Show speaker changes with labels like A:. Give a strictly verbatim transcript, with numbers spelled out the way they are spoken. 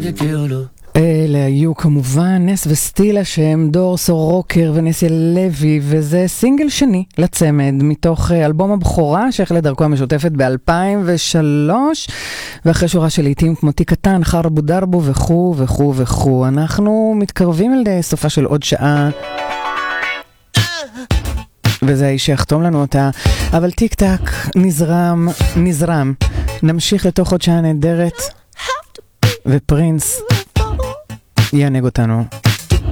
A: אלה היו כמובן נס וסטילה שהם דור סורוקר ונסיה לוי, וזה סינגל שני לצמד מתוך אלבום הבכורה שהחל לדרכו המשותפת ב-אלפיים ושלוש, ואחרי שורה של לעיתים כמו תיק קטן, חרבו דרבו וכו וכו וכו. אנחנו מתקרבים אל סופה של עוד שעה, וזה האיש שיחתום לנו אותה, אבל טיק טק נזרם נזרם, נמשיך לתוך עוד שעה נהדרת, ופרינס ינהג אותנו